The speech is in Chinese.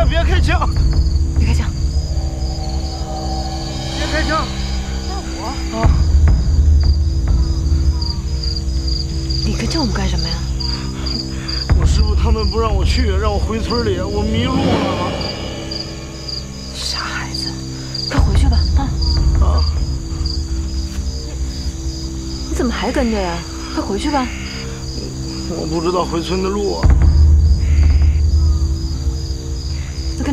别开枪！ 别开枪！ 别开枪！ 那我啊！ 你跟着我们干什么呀？ 我师傅他们不让我去，让我回村里，我迷路了。 傻孩子，快回去吧！ 啊！ 你怎么还跟着呀？快回去吧！ 我不知道回村的路啊。